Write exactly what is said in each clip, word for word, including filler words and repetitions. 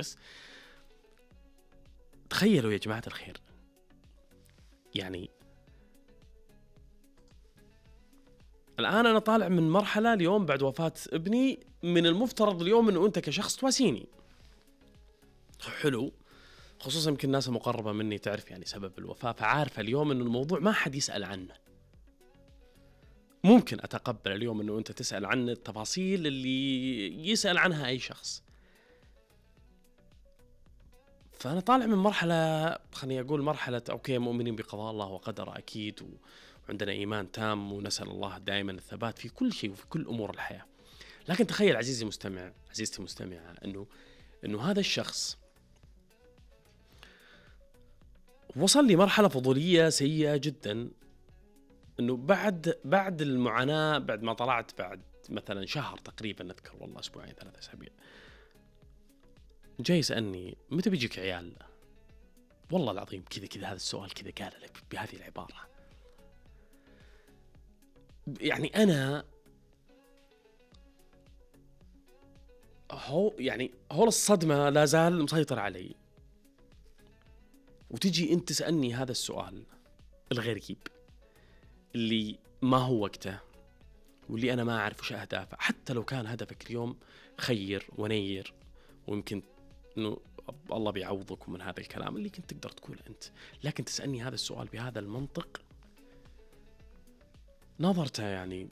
بس تخيلوا يا جماعة الخير، يعني الآن أنا طالع من مرحلة اليوم بعد وفاة ابني، من المفترض اليوم أنه أنت كشخص تواسيني. حلو، خصوصا يمكن الناس المقربة مني تعرف يعني سبب الوفاة، فعارفة اليوم أنه الموضوع ما حد يسأل عنه. ممكن أتقبل اليوم أنه أنت تسأل عن التفاصيل اللي يسأل عنها أي شخص. فأنا طالع من مرحلة، خليني أقول مرحلة أوكي، مؤمنين بقضاء الله وقدره أكيد، وعندنا إيمان تام، ونسأل الله دائما الثبات في كل شيء وفي كل أمور الحياة. لكن تخيل عزيزي المستمع، عزيزتي المستمعة، أنه أنه هذا الشخص وصل لي مرحلة فضولية سيئة جدا، أنه بعد بعد المعاناة، بعد ما طلعت بعد مثلا شهر تقريبا، نذكر والله أسبوعين ثلاثة أسابيع، جاي يسألني متى بيجيك عيال؟ والله العظيم كذا كذا، هذا السؤال كذا قال لي بهذه العبارة. يعني أنا هو يعني هو الصدمة لا زال مسيطر علي، وتجي أنت تسألني هذا السؤال الغريب اللي ما هو وقته، واللي أنا ما أعرف وش أهدافه. حتى لو كان هدفك اليوم خير ونير، ويمكن إنه الله بيعوضك من هذا الكلام اللي كنت تقدر تقوله أنت، لكن تسألني هذا السؤال بهذا المنطق، نظرته يعني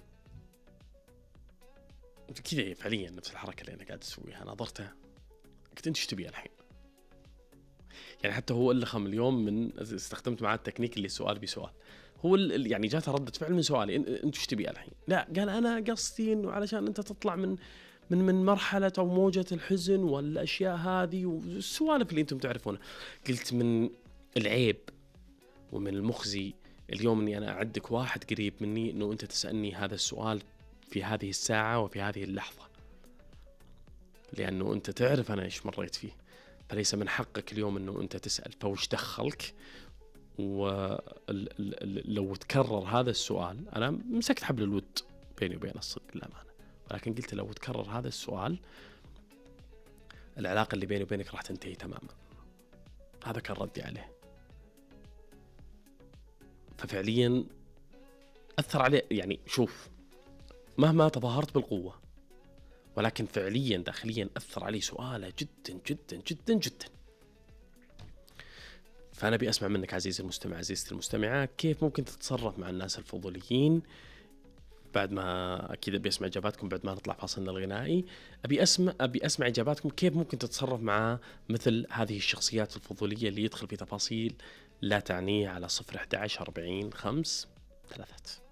كذا فعليا نفس الحركة اللي أنا قاعد أسويها، نظرته قلت أنت إيش تبي الحين؟ يعني حتى هو اللي خم اليوم من استخدمت معاه التكنيك اللي سؤال بسؤال، هو يعني جاته ردة فعل من سؤالي أنت إيش تبي الحين؟ لا، قال أنا قصدي إنه علشان أنت تطلع من من من مرحلة أو موجة الحزن والأشياء هذه والسوالف اللي أنتم تعرفونها. قلت من العيب ومن المخزي اليوم إني أنا أعدك واحد قريب مني إنه أنت تسألني هذا السؤال في هذه الساعة وفي هذه اللحظة، لأنه أنت تعرف أنا إيش مريت فيه، فليس من حقك اليوم إنه أنت تسأل. فوش دخلك؟ ولو تكرر هذا السؤال، أنا مسكت حبل الود بيني وبين الصدق للأمانة، ولكن قلت لو تكرر هذا السؤال العلاقة اللي بيني وبينك راح تنتهي تماما. هذا كان ردي عليه. ففعليا أثر عليه. يعني شوف، مهما تظاهرت بالقوة، ولكن فعليا داخليا أثر علي سؤاله جدا جدا جدا جدا. فأنا أبي أسمع منك عزيزي المستمع، عزيزتي المستمعة، كيف ممكن تتصرف مع الناس الفضوليين؟ بعد ما أكيد أبي أسمع إجاباتكم بعد ما نطلع فاصلنا الغنائي. أبي أسمع أبي أسمع إجاباتكم كيف ممكن تتصرف مع مثل هذه الشخصيات الفضولية اللي يدخل في تفاصيل لا تعنيه على صفر أحد عشر أربعين خمس ثلاثة.